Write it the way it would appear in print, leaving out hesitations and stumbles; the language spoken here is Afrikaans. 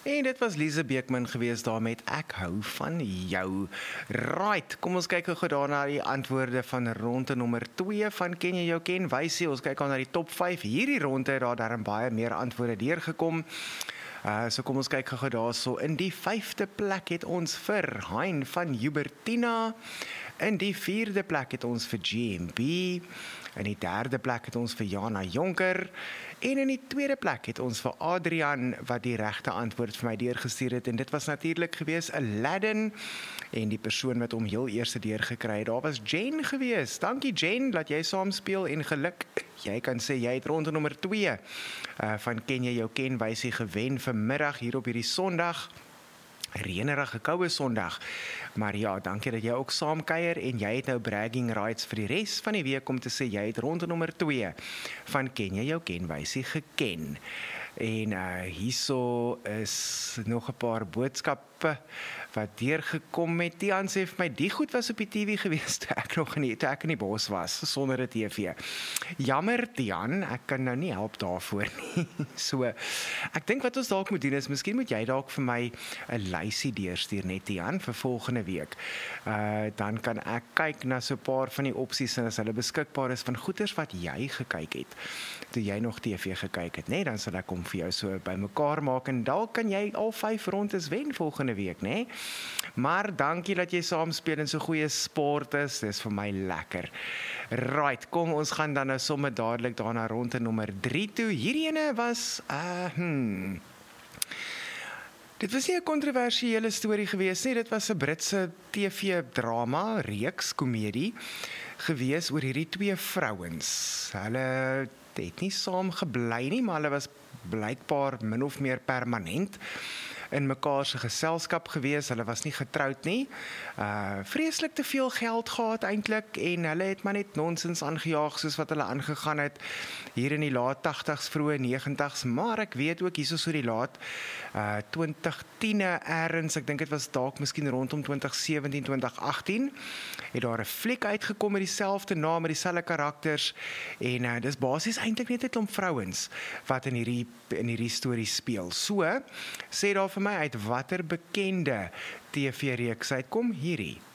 En dit was Lise Beekman gewees daar met Ek hou van jou. Right, kom ons kyk gou daarna die antwoorde van ronde nommer 2 van Ken jy jou ken? Wysie, ons kyk al na die top 5. Hierdie ronde het daar baie meer antwoorde deurgekom. So kom ons kyk gou daarso. In die 5de plek het ons vir Hein van Hubertina. In die 4de plek het ons vir GMB. In die 3de plek het ons vir Jana Jonker. En in die 2de plek het ons vir Adrian wat die regte antwoord vir my deurgestuur het. En dit was natuurlik gewees Aladdin. En die persoon wat hom heel eerste deurgekry het, daar was Jen gewees. Dankie Jen, dat jy saam speel en geluk. Jy kan sê jy het ronde nommer 2 van Ken jy jou ken wysie gewen vanmiddag hier op hierdie Sondag. Reënerige koue Sondag. Maar ja, dankie dat jy ook saam kuier en jy het nou bragging rights vir die res van die week om te sê jy het ronde nommer 2 van Ken jy jou ken wysie geken. En hierso is nog 'n paar boodskappe wat deurgekom het. Tian sê vir my, die goed was op die TV gewees toe ek in die bos was, sonder 'n TV. Jammer Tian, ek kan nou nie help daarvoor nie. So, ek dink wat ons dalk moet doen is, miskien moet jy dalk vir my 'n lysie deurstuur net Tian vir volgende week. Dan kan ek kyk na so 'n paar van die opsies en as hulle beskikbaar is van goeders wat jy gekyk het, toe jy nog TV gekyk het, nee, dan sal ek hom vir jou so bymekaar maak en dalk kan jy al 5 rondes wen volgende week, nee. Maar dankie dat jy saam speel en so goeie sport is, dis vir my lekker. Right, kom ons gaan dan nou sommer dadelik daarna ronde nommer 3 toe. Hierdie ene was Dit was nie 'n kontroversiële storie gewees nie, dit was 'n Britse TV-drama, reeks, komedie, gewees oor hierdie 2 vrouens. Hulle het nie saam gebly nie, maar hulle was blykbaar min of meer permanent in mekaar se geselskap gewees. Hulle was nie getroud nie. Vreeslik te veel geld gehad eintlik en hulle het maar net nonsens aangejaag soos wat hulle aangegaan het hier in die laat 80s, vroeë 90s, maar ek weet ook hierso so die laat 2010 erns, ek dink dit was dalk miskien rondom 2017, 2018, het daar 'n fliek uitgekom met dieselfde naam, met dieselfde karakters en dis basies eintlik net 'n klomp vrouens wat in hierdie storie speel. So, sê daar vir my uit watter bekende TV-reeks uitkom hierdie.